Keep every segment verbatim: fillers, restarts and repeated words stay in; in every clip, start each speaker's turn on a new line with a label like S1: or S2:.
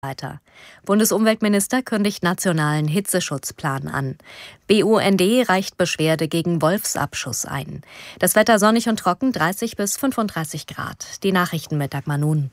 S1: Weiter. Bundesumweltminister kündigt nationalen Hitzeschutzplan an. B U N D reicht Beschwerde gegen Wolfsabschuss ein. Das Wetter sonnig und trocken, dreißig bis fünfunddreißig Grad. Die Nachrichten mit Dagmar Nun.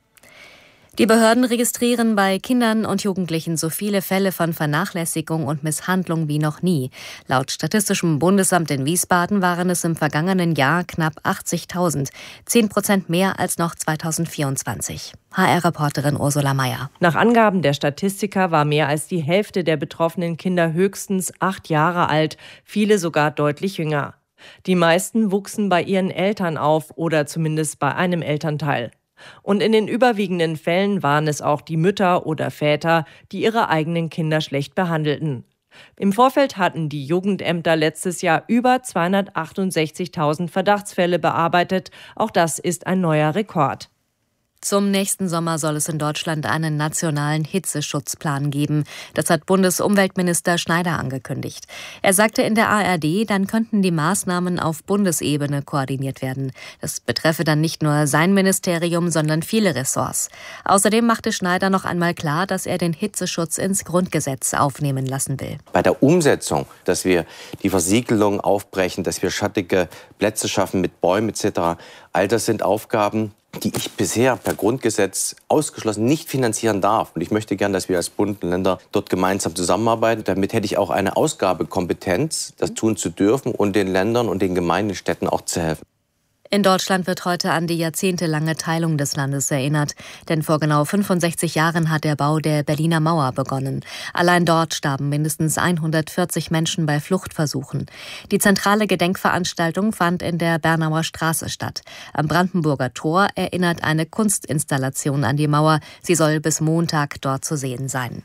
S1: Die Behörden registrieren bei Kindern und Jugendlichen so viele Fälle von Vernachlässigung und Misshandlung wie noch nie. Laut Statistischem Bundesamt in Wiesbaden waren es im vergangenen Jahr knapp achtzigtausend, zehn Prozent mehr als noch zweitausendvierundzwanzig. H R-Reporterin Ursula Mayer.
S2: Nach Angaben der Statistiker war mehr als die Hälfte der betroffenen Kinder höchstens acht Jahre alt, viele sogar deutlich jünger. Die meisten wuchsen bei ihren Eltern auf oder zumindest bei einem Elternteil. Und in den überwiegenden Fällen waren es auch die Mütter oder Väter, die ihre eigenen Kinder schlecht behandelten. Im Vorfeld hatten die Jugendämter letztes Jahr über zweihundertachtundsechzigtausend Verdachtsfälle bearbeitet. Auch das ist ein neuer Rekord.
S1: Zum nächsten Sommer soll es in Deutschland einen nationalen Hitzeschutzplan geben. Das hat Bundesumweltminister Schneider angekündigt. Er sagte in der A R D, dann könnten die Maßnahmen auf Bundesebene koordiniert werden. Das betreffe dann nicht nur sein Ministerium, sondern viele Ressorts. Außerdem machte Schneider noch einmal klar, dass er den Hitzeschutz ins Grundgesetz aufnehmen lassen will.
S3: Bei der Umsetzung, dass wir die Versiegelung aufbrechen, dass wir schattige Plätze schaffen mit Bäumen et cetera, all das sind Aufgaben, die ich bisher per Grundgesetz ausgeschlossen nicht finanzieren darf. Und ich möchte gern, dass wir als Bund und Länder dort gemeinsam zusammenarbeiten. Damit hätte ich auch eine Ausgabekompetenz, das tun zu dürfen und den Ländern und den Gemeinden, Städten auch zu helfen.
S1: In Deutschland wird heute an die jahrzehntelange Teilung des Landes erinnert. Denn vor genau fünfundsechzig Jahren hat der Bau der Berliner Mauer begonnen. Allein dort starben mindestens hundertvierzig Menschen bei Fluchtversuchen. Die zentrale Gedenkveranstaltung fand in der Bernauer Straße statt. Am Brandenburger Tor erinnert eine Kunstinstallation an die Mauer. Sie soll bis Montag dort zu sehen sein.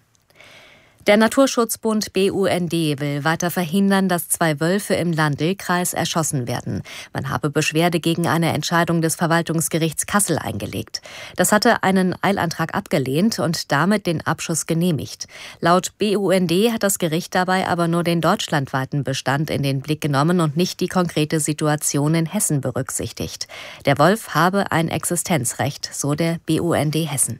S1: Der Naturschutzbund B U N D will weiter verhindern, dass zwei Wölfe im Lahn-Dill-Kreis erschossen werden. Man habe Beschwerde gegen eine Entscheidung des Verwaltungsgerichts Kassel eingelegt. Das hatte einen Eilantrag abgelehnt und damit den Abschuss genehmigt. Laut B U N D hat das Gericht dabei aber nur den deutschlandweiten Bestand in den Blick genommen und nicht die konkrete Situation in Hessen berücksichtigt. Der Wolf habe ein Existenzrecht, so der B U N D Hessen.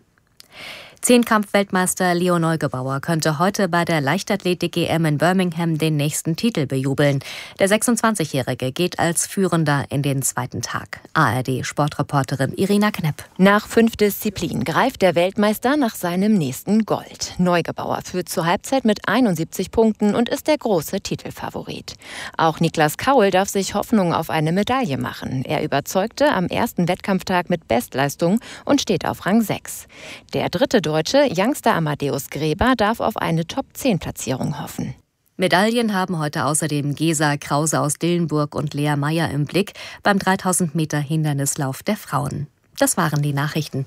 S1: Zehnkampf-Weltmeister Leo Neugebauer könnte heute bei der Leichtathletik-E M in Birmingham den nächsten Titel bejubeln. Der sechsundzwanzigjährige geht als Führender in den zweiten Tag. A R D-Sportreporterin Irina Knepp.
S4: Nach fünf Disziplinen greift der Weltmeister nach seinem nächsten Gold. Neugebauer führt zur Halbzeit mit einundsiebzig Punkten und ist der große Titelfavorit. Auch Niklas Kaul darf sich Hoffnung auf eine Medaille machen. Er überzeugte am ersten Wettkampftag mit Bestleistung und steht auf Rang sechs. Der dritte Deutsche, Youngster Amadeus Gräber, darf auf eine Top zehn Platzierung hoffen.
S1: Medaillen haben heute außerdem Gesa Krause aus Dillenburg und Lea Meyer im Blick beim dreitausend Meter Hindernislauf der Frauen. Das waren die Nachrichten.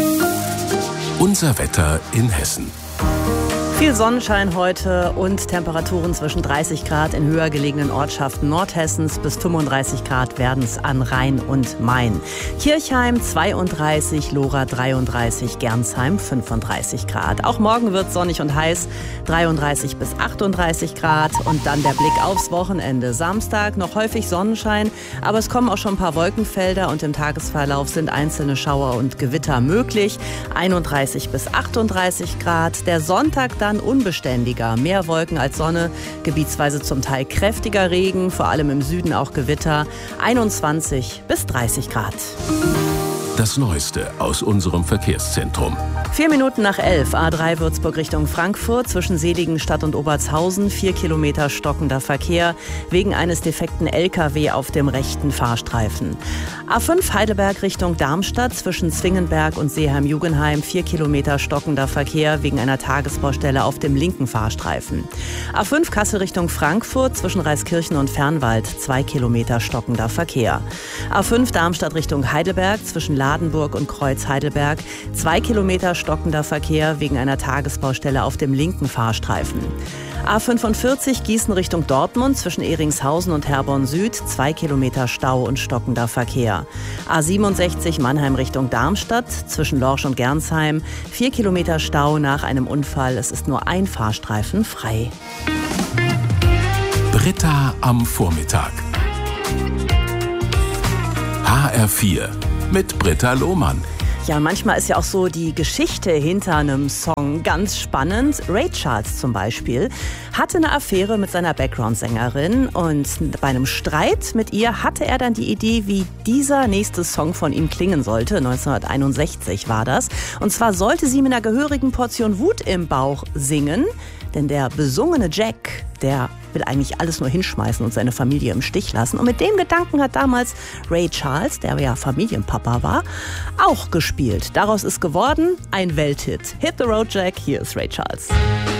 S5: Unser Wetter in Hessen.
S6: Viel Sonnenschein heute und Temperaturen zwischen dreißig Grad in höher gelegenen Ortschaften Nordhessens bis fünfunddreißig Grad werden es an Rhein und Main. Kirchheim zweiunddreißig, Lora dreiunddreißig, Gernsheim fünfunddreißig Grad. Auch morgen wird es sonnig und heiß, dreiunddreißig bis achtunddreißig Grad. Und dann der Blick aufs Wochenende. Samstag noch häufig Sonnenschein, aber es kommen auch schon ein paar Wolkenfelder und im Tagesverlauf sind einzelne Schauer und Gewitter möglich. einunddreißig bis achtunddreißig Grad. Der Sonntag dann unbeständiger, mehr Wolken als Sonne, gebietsweise zum Teil kräftiger Regen, vor allem im Süden auch Gewitter, einundzwanzig bis dreißig Grad.
S5: Das Neueste aus unserem Verkehrszentrum.
S6: Vier Minuten nach elf, A drei Würzburg Richtung Frankfurt, zwischen Seligenstadt und Obertshausen, vier Kilometer stockender Verkehr, wegen eines defekten L K W auf dem rechten Fahrstreifen. A fünf Heidelberg Richtung Darmstadt, zwischen Zwingenberg und Seeheim-Jugenheim, vier Kilometer stockender Verkehr, wegen einer Tagesbaustelle auf dem linken Fahrstreifen. A fünf Kassel Richtung Frankfurt, zwischen Reiskirchen und Fernwald, zwei Kilometer stockender Verkehr. A fünf Darmstadt Richtung Heidelberg, zwischen Ladenburg und Kreuz Heidelberg, zwei Kilometer stockender Verkehr wegen einer Tagesbaustelle auf dem linken Fahrstreifen. A fünfundvierzig Gießen Richtung Dortmund, zwischen Ehringshausen und Herborn Süd, zwei Kilometer Stau und stockender Verkehr. A siebenundsechzig Mannheim Richtung Darmstadt, zwischen Lorsch und Gernsheim, vier Kilometer Stau nach einem Unfall. Es ist nur ein Fahrstreifen frei.
S5: Britta am Vormittag. H R vier mit Britta Lohmann.
S6: Ja, manchmal ist ja auch so die Geschichte hinter einem Song ganz spannend. Ray Charles zum Beispiel hatte eine Affäre mit seiner Background-Sängerin und bei einem Streit mit ihr hatte er dann die Idee, wie dieser nächste Song von ihm klingen sollte. neunzehnhunderteinundsechzig war das. Und zwar sollte sie mit einer gehörigen Portion Wut im Bauch singen, denn der besungene Jack, der will eigentlich alles nur hinschmeißen und seine Familie im Stich lassen. Und mit dem Gedanken hat damals Ray Charles, der ja Familienpapa war, auch gespielt. Daraus ist geworden ein Welthit. Hit the Road Jack, hier ist Ray Charles.